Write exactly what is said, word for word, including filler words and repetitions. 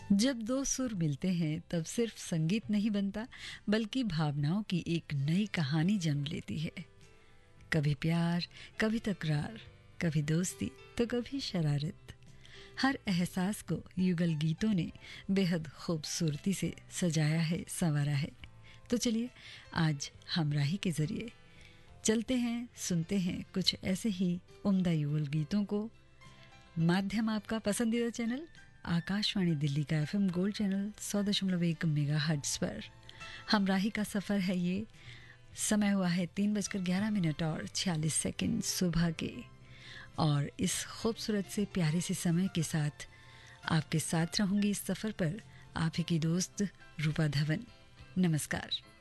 जब दो सुर मिलते हैं तब सिर्फ संगीत नहीं बनता, बल्कि भावनाओं की एक नई कहानी जन्म लेती है। कभी प्यार, कभी तकरार, कभी दोस्ती तो कभी शरारत। हर एहसास को युगल गीतों ने बेहद खूबसूरती से सजाया है, संवारा है। तो चलिए आज हमराही के जरिए चलते हैं, सुनते हैं कुछ ऐसे ही उम्दा युगल गीतों को। माध्यम आपका पसंदीदा चैनल आकाशवाणी दिल्ली का एफएम गोल्ड चैनल सौ दशमलव एक मेगा हर्ट्ज पर हमराही का सफ़र है ये। समय हुआ है तीन बजकर ग्यारह मिनट और छियालीस सेकंड सुबह के, और इस खूबसूरत से प्यारे से समय के साथ आपके साथ रहूंगी इस सफ़र पर आप ही की दोस्त रूपा धवन। नमस्कार।